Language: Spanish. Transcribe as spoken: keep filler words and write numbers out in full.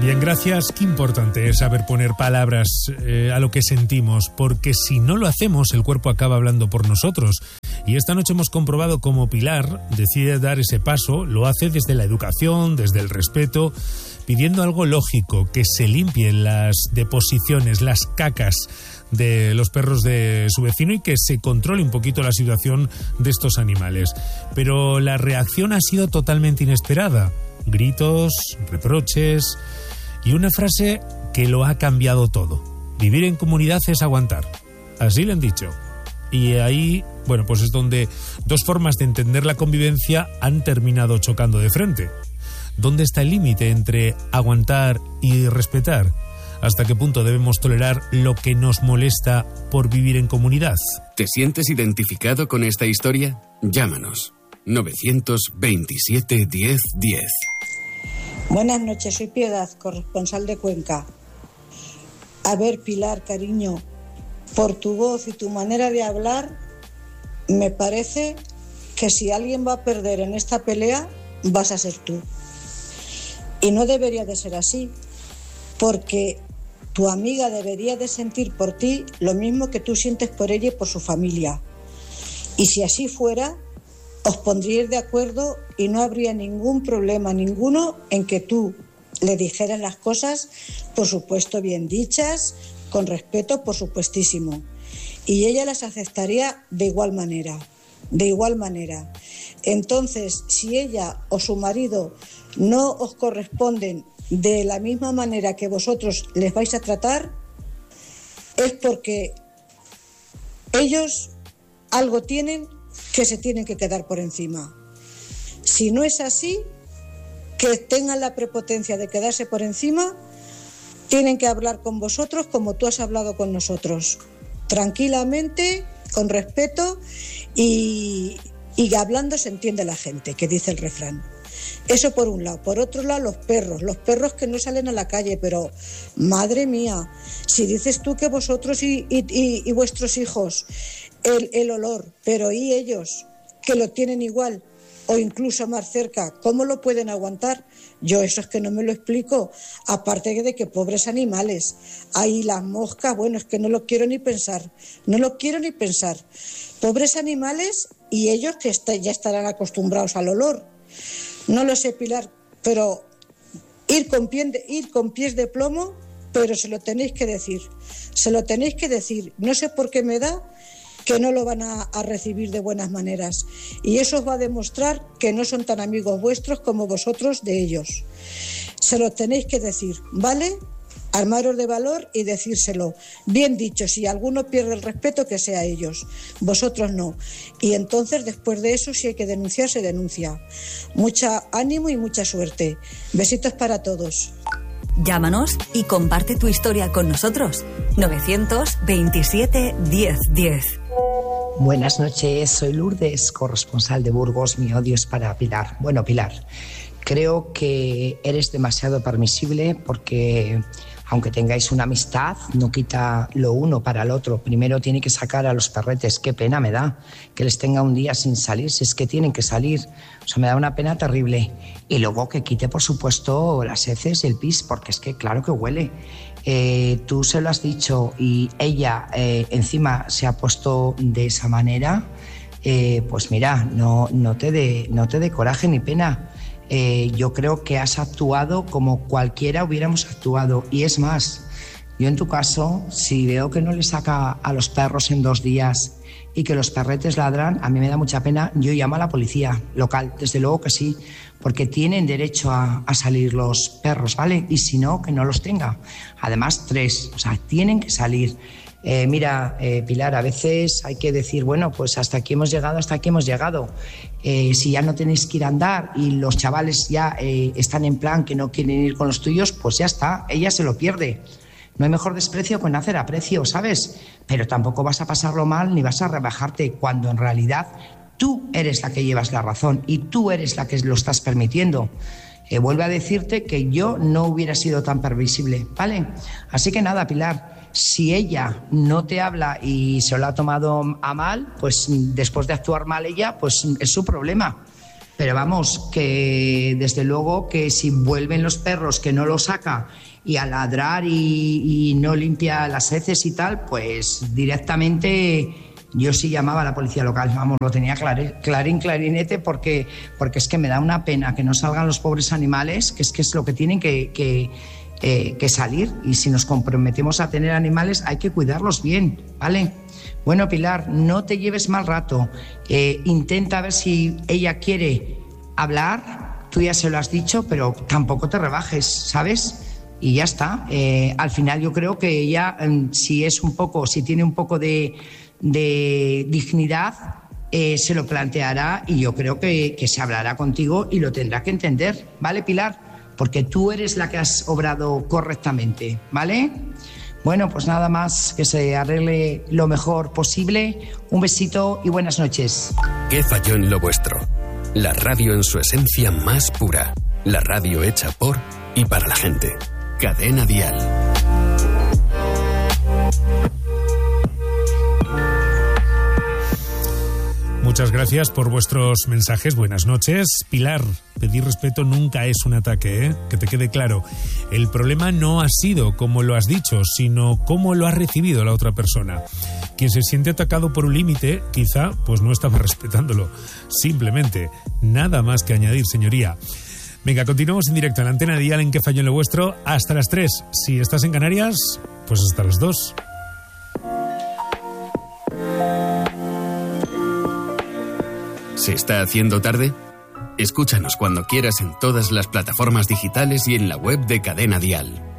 Bien, gracias. Qué importante es saber poner palabras eh, a lo que sentimos, porque si no lo hacemos, el cuerpo acaba hablando por nosotros. Y esta noche hemos comprobado cómo Pilar decide dar ese paso, lo hace desde la educación, desde el respeto, pidiendo algo lógico, que se limpien las deposiciones, las cacas de los perros de su vecino y que se controle un poquito la situación de estos animales. Pero la reacción ha sido totalmente inesperada. Gritos, reproches y una frase que lo ha cambiado todo. Vivir en comunidad es aguantar. Así le han dicho. Y ahí, bueno, pues es donde dos formas de entender la convivencia han terminado chocando de frente. ¿Dónde está el límite entre aguantar y respetar? ¿Hasta qué punto debemos tolerar lo que nos molesta por vivir en comunidad? ¿Te sientes identificado con esta historia? Llámanos. nueve veintisiete diez diez. Buenas noches, soy Piedad, corresponsal de Cuenca. A ver, Pilar, cariño, por tu voz y tu manera de hablar, me parece que si alguien va a perder en esta pelea, vas a ser tú. Y no debería de ser así, porque tu amiga debería de sentir por ti lo mismo que tú sientes por ella y por su familia. Y si así fuera, os pondríais de acuerdo y no habría ningún problema ninguno en que tú le dijeras las cosas, por supuesto bien dichas, con respeto, por supuestísimo. Y ella las aceptaría de igual manera, de igual manera. Entonces, si ella o su marido no os corresponden de la misma manera que vosotros les vais a tratar, es porque ellos algo tienen que se tienen que quedar por encima. Si no es así, que tengan la prepotencia de quedarse por encima, tienen que hablar con vosotros como tú has hablado con nosotros, tranquilamente, con respeto y, y hablando se entiende la gente, que dice el refrán. Eso por un lado. Por otro lado, los perros. Los perros que no salen a la calle, pero madre mía, si dices tú que vosotros y, y, y, y vuestros hijos, el, el olor, pero ¿y ellos que lo tienen igual o incluso más cerca? ¿Cómo lo pueden aguantar? Yo eso es que no me lo explico. Aparte de que pobres animales. Ahí las moscas, bueno, es que no lo quiero ni pensar. No lo quiero ni pensar. Pobres animales y ellos que está, ya estarán acostumbrados al olor. No lo sé, Pilar, pero ir con, pie de, ir con pies de plomo, pero se lo tenéis que decir. Se lo tenéis que decir. No sé por qué me da que no lo van a, a recibir de buenas maneras. Y eso os va a demostrar que no son tan amigos vuestros como vosotros de ellos. Se lo tenéis que decir, ¿vale? Armaros de valor y decírselo. Bien dicho, si alguno pierde el respeto, que sea ellos. Vosotros no. Y entonces, después de eso, si hay que denunciar, se denuncia. Mucha ánimo y mucha suerte. Besitos para todos. Llámanos y comparte tu historia con nosotros. nueve veintisiete diez diez. Buenas noches, soy Lourdes, corresponsal de Burgos. Mi odio es para Pilar. Bueno, Pilar, creo que eres demasiado permisible porque, aunque tengáis una amistad, no quita lo uno para el otro. Primero tiene que sacar a los perretes. Qué pena me da que les tenga un día sin salir, si es que tienen que salir. O sea, me da una pena terrible. Y luego que quite, por supuesto, las heces y el pis, porque es que claro que huele. Eh, tú se lo has dicho y ella eh, encima se ha puesto de esa manera, eh, pues mira, no, no te dé no te dé coraje ni pena. Eh, yo creo que has actuado como cualquiera hubiéramos actuado. Y es más, yo en tu caso, si veo que no le saca a los perros en dos días y que los perretes ladran, a mí me da mucha pena. Yo llamo a la policía local, desde luego que sí, porque tienen derecho a, a salir los perros, ¿vale? Y si no, que no los tenga. Además, tres, o sea, tienen que salir. Eh, mira, eh, Pilar, a veces hay que decir, bueno, pues hasta aquí hemos llegado, hasta aquí hemos llegado. Eh, si ya no tenéis que ir a andar y los chavales ya eh, están en plan que no quieren ir con los tuyos, pues ya está, ella se lo pierde. No hay mejor desprecio que nacer a precio, ¿sabes? Pero tampoco vas a pasarlo mal ni vas a rebajarte cuando en realidad tú eres la que llevas la razón y tú eres la que lo estás permitiendo. Eh, vuelvo a decirte que yo no hubiera sido tan permisible, ¿vale? Así que nada, Pilar, si ella no te habla y se lo ha tomado a mal, pues después de actuar mal ella, pues es su problema. Pero vamos, que desde luego que si vuelven los perros que no lo saca y a ladrar y, y no limpia las heces y tal, pues directamente yo sí llamaba a la policía local, vamos, lo tenía clar, clarín, clarinete, porque, porque es que me da una pena que no salgan los pobres animales, que es que es lo que tienen que, que, eh, que salir, y si nos comprometemos a tener animales hay que cuidarlos bien, ¿vale? Bueno, Pilar, no te lleves mal rato, eh, intenta ver si ella quiere hablar, tú ya se lo has dicho, pero tampoco te rebajes, ¿sabes? Y ya está, eh, al final yo creo que ella, eh, si es un poco, si tiene un poco de, de dignidad, eh, se lo planteará, y yo creo que, que se hablará contigo y lo tendrá que entender, ¿vale, Pilar? Porque tú eres la que has obrado correctamente, ¿vale? Bueno, pues nada más, que se arregle lo mejor posible. Un besito y buenas noches. ¿Qué falló en lo vuestro? La radio en su esencia más pura. La radio hecha por y para la gente. Cadena Dial. Muchas gracias por vuestros mensajes. Buenas noches. Pilar, pedir respeto nunca es un ataque, ¿eh? Que te quede claro. El problema no ha sido como lo has dicho, sino cómo lo ha recibido la otra persona. Quien se siente atacado por un límite, quizá pues no estaba respetándolo. Simplemente, nada más que añadir, señoría. Venga, continuamos en directo en la antena Dial en ¿Qué falló en lo vuestro? Hasta las tres. Si estás en Canarias, pues hasta las dos. ¿Se está haciendo tarde? Escúchanos cuando quieras en todas las plataformas digitales y en la web de Cadena Dial.